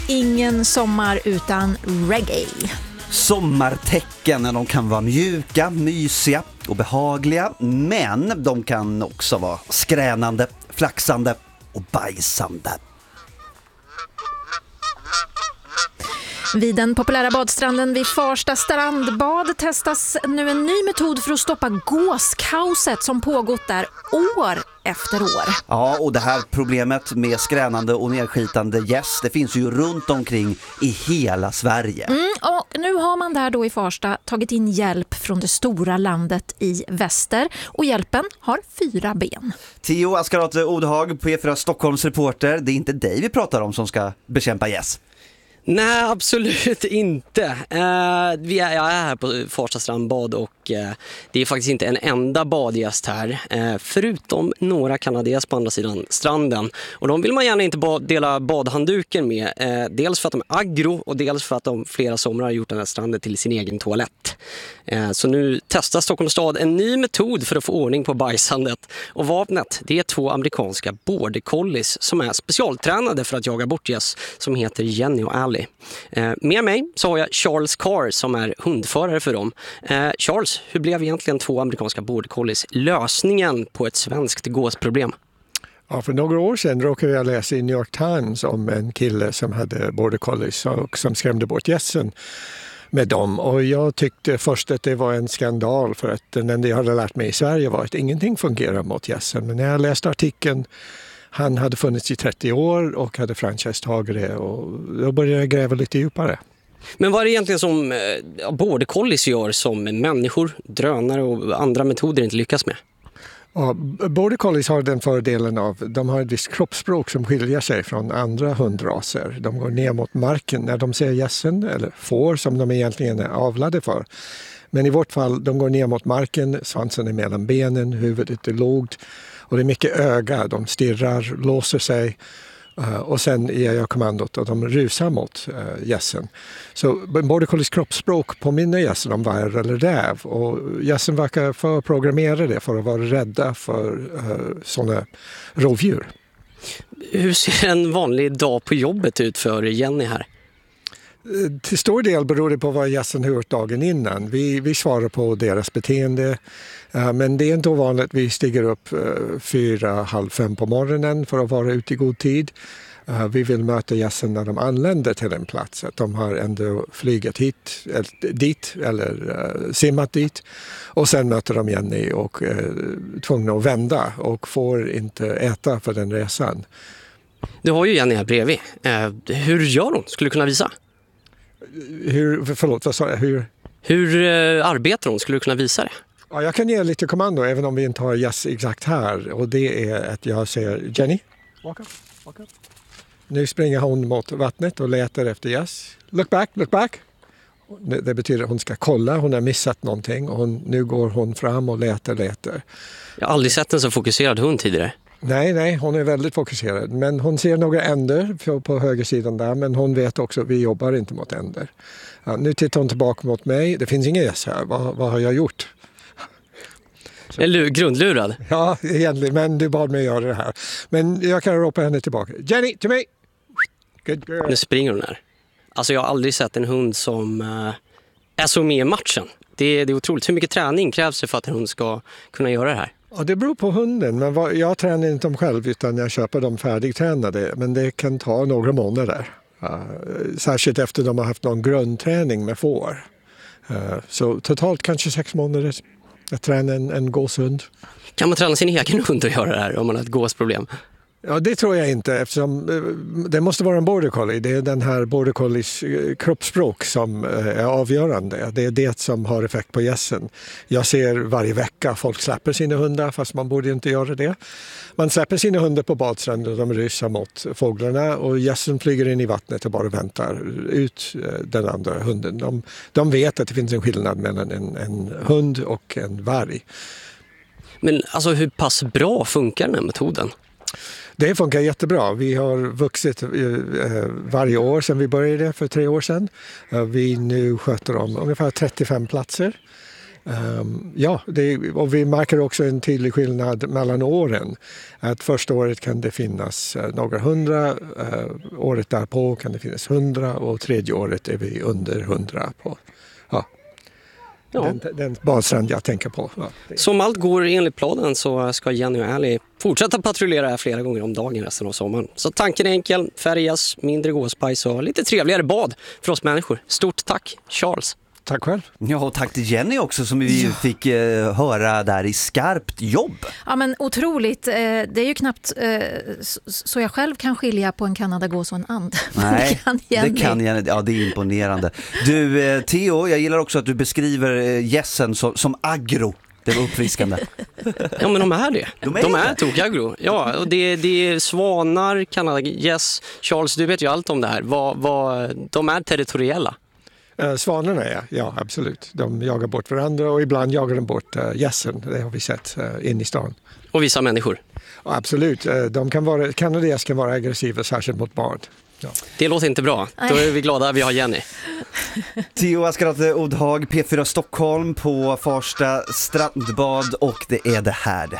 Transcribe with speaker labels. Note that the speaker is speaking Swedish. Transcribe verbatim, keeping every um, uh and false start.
Speaker 1: ingen sommar utan reggae.
Speaker 2: Sommartecken, de kan vara mjuka, mysiga och behagliga, men de kan också vara skränande, flaxande och bajsande.
Speaker 1: Vid den populära badstranden vid Farsta strandbad testas nu en ny metod för att stoppa gåskaoset som pågått där år efter år.
Speaker 2: Ja, och det här problemet med skränande och nedskitande gäss, det finns ju runt omkring i hela Sverige.
Speaker 1: Mm, och nu har man där då i Farsta tagit in hjälp från det stora landet i väster, och hjälpen har fyra ben.
Speaker 2: Theo Askarate Odhag, P fyra Stockholms reporter, det är inte dig vi pratar om som ska bekämpa gäss.
Speaker 3: Nej, absolut inte. Uh, vi är, jag är här på Farsta strandbad och uh, det är faktiskt inte en enda badgäst här. Uh, förutom några kanaders på andra sidan stranden. Och de vill man gärna inte ba- dela badhandduken med. Uh, dels för att de är aggro och dels för att de flera somrar har gjort den här stranden till sin egen toalett. Uh, så nu testar Stockholms stad en ny metod för att få ordning på bajsandet. Och vapnet, det är två amerikanska border collies som är specialtränade för att jaga bort gäss, som heter Jenny och Ali. Eh, med mig så har jag Charles Carr som är hundförare för dem. Eh, Charles, hur blev egentligen två amerikanska border collies lösningen på ett svenskt gåsproblem?
Speaker 4: Ja, för några år sedan råkade jag läsa i New York Times om en kille som hade border collies och som skrämde bort gässen med dem. Och jag tyckte först att det var en skandal, för att den enda jag hade lärt mig i Sverige var att ingenting fungerar mot gässen. Men när jag läste artikeln, han hade funnits i trettio år och hade franchisetagare, och då började jag gräva lite djupare.
Speaker 3: Men vad är det egentligen som eh, border collies gör som människor, drönare och andra metoder inte lyckas med?
Speaker 4: Ja, border collies har den fördelen av de har ett visst kroppsspråk som skiljer sig från andra hundraser. De går ner mot marken när de ser gässen, eller får som de egentligen är avlade för. Men i vårt fall, de går ner mot marken, svansen är mellan benen, huvudet är lågt. Och det är mycket öga, de stirrar, låser sig uh, och sen ger jag kommandot och de rusar mot uh, gässen. Så border collies kroppsspråk påminner gässen om varg eller räv, och gässen verkar förprogrammera det för att vara rädda för uh, sådana rovdjur.
Speaker 3: Hur ser en vanlig dag på jobbet ut för Jenny här?
Speaker 4: Till stor del beror det på vad gässen har gjort dagen innan. Vi, vi svarar på deras beteende, men det är inte ovanligt. Vi stiger upp fyra, halv fem på morgonen för att vara ute i god tid. Vi vill möta gässen när de anländer till en plats. Att de har ändå flygat hit, eller, dit eller simmat dit. Och sen möter de Jenny och är tvungna att vända och får inte äta för den resan.
Speaker 3: Du har ju Jenny här bredvid. Hur gör hon? Skulle du kunna visa?
Speaker 4: Hur, förlåt, vad sa jag? Hur?
Speaker 3: Hur eh, arbetar hon? Skulle du kunna visa det?
Speaker 4: Ja, jag kan ge lite kommando även om vi inte har gäss exakt här. Och det är att jag säger Jenny, walk up, walk up. Nu springer hon mot vattnet och letar efter gäss. Look back, look back. Det betyder att hon ska kolla, hon har missat någonting. Och hon, nu går hon fram och letar, letar.
Speaker 3: Jag har aldrig sett en så fokuserad hund tidigare.
Speaker 4: Nej, nej, hon är väldigt fokuserad. Men hon ser några änder på, på högersidan där. Men hon vet också att vi jobbar inte mot änder. Ja, nu tittar hon tillbaka mot mig. Det finns inga gäss här. Vad, vad har jag gjort?
Speaker 3: Så. Är du grundlurad?
Speaker 4: Ja, egentligen. Men du bad mig göra det här. Men jag kan ropa henne tillbaka. Jenny, till mig! Good girl.
Speaker 3: Nu springer hon här. Alltså jag har aldrig sett en hund som uh, är så med i matchen. Det är, det är otroligt. Hur mycket träning krävs det för att en hund ska kunna göra det här?
Speaker 4: Ja, det beror på hunden. Men vad, jag tränar inte dem själv utan jag köper dem färdigtränade. Men det kan ta några månader. Uh, särskilt efter de har haft någon grundträning med får. Uh, så totalt kanske sex månader att träna en, en gåshund. Kan
Speaker 3: man träna sin egen hund att göra det här om man har ett gåsproblem?
Speaker 4: Ja, det tror jag inte, eftersom det måste vara en border collie. Det är den här border collies kroppsspråk som är avgörande. Det är det som har effekt på gässen. Jag ser varje vecka folk släpper sina hundar, fast man borde inte göra det. Man släpper sina hundar på badstranden och de rusar mot fåglarna, och gässen flyger in i vattnet och bara väntar ut den andra hunden. De, de vet att det finns en skillnad mellan en, en hund och en varg.
Speaker 3: Men alltså hur pass bra funkar den här metoden?
Speaker 4: Det funkar jättebra. Vi har vuxit eh, varje år sedan vi började för tre år sedan. Eh, vi nu sköter om ungefär trettiofem platser. Um, ja, det, och vi märker också en tydlig skillnad mellan åren. Att första året kan det finnas uh, några hundra, uh, året därpå kan det finnas hundra och tredje året är vi under hundra på. Ja. Ja. Den, den badstrand jag tänker på. Ja.
Speaker 3: Som allt går enligt planen så ska Jenny och Ali fortsätta patrullera här flera gånger om dagen resten av sommaren. Så tanken är enkel, färgas, mindre gåspajs och lite trevligare bad för oss människor. Stort tack, Charles.
Speaker 4: Tack själv.
Speaker 2: Ja, och tack till Jenny också som vi ja. fick eh, höra där i skarpt jobb.
Speaker 1: Ja, men otroligt. Eh, det är ju knappt eh, så, så jag själv kan skilja på en kanadagås och en and.
Speaker 2: Nej,
Speaker 1: det kan Jenny.
Speaker 2: Det kan Jenny. Ja, det är imponerande. Du, eh, Theo, jag gillar också att du beskriver eh, gässen som, som agro. Det var uppfriskande.
Speaker 3: Ja, men de är det.
Speaker 2: De är,
Speaker 3: de
Speaker 2: det.
Speaker 3: är tokagro. Ja, och det, det är svanar, kanadagäss. Charles, du vet ju allt om det här. Vad, vad, de är territoriella.
Speaker 4: Uh, svanarna är, ja absolut. De jagar bort varandra och ibland jagar de bort uh, gässen. Det har vi sett uh, in i stan.
Speaker 3: Och vissa människor.
Speaker 4: Och absolut. Uh, de kan vara, kanadagäss kan vara aggressiva, särskilt mot barn. Ja.
Speaker 3: Det låter inte bra. Då är vi glada att vi har Jenny.
Speaker 2: Theo Askarate Odhag, P fyra Stockholm på Farsta strandbad och det är det här.